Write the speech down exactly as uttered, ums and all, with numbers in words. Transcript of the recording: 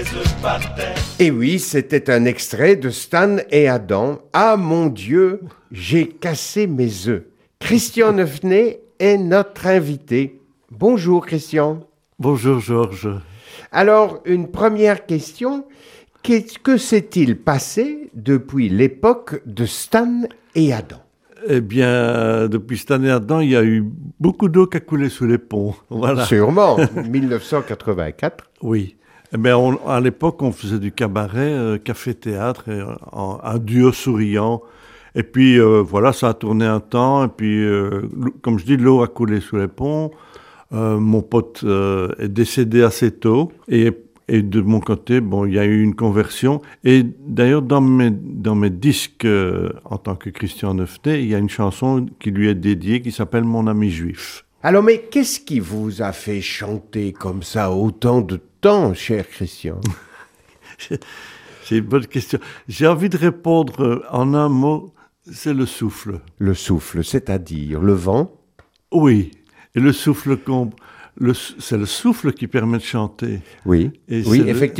œufs par terre. Et oui, c'était un extrait de Stan et Adam. Ah mon Dieu, j'ai cassé mes œufs. Christian Neufenay est notre invité. Bonjour Christian. Bonjour Georges. Alors, une première question. Qu'est-ce que s'est-il passé depuis l'époque de Stan et Adam? Eh bien, depuis Stan et Adam, il y a eu beaucoup d'eau qui a coulé sous les ponts. Voilà. Sûrement, dix-neuf cent quatre-vingt-quatre. Oui. Eh bien, on, à l'époque, on faisait du cabaret, euh, café-théâtre, et, en, un duo souriant. Et puis, euh, voilà, ça a tourné un temps. Et puis, euh, comme je dis, l'eau a coulé sous les ponts. Euh, mon pote euh, est décédé assez tôt. Et Et de mon côté, bon, il y a eu une conversion. Et d'ailleurs, dans mes, dans mes disques, euh, en tant que Christian Neufenay, il y a une chanson qui lui est dédiée, qui s'appelle « Mon ami juif ». Alors, mais qu'est-ce qui vous a fait chanter comme ça autant de temps, cher Christian? C'est une bonne question. J'ai envie de répondre en un mot, c'est le souffle. Le souffle, c'est-à-dire le vent? Oui, et le souffle qu'on... Le, c'est le souffle qui permet de chanter. Oui, et oui le, effectivement.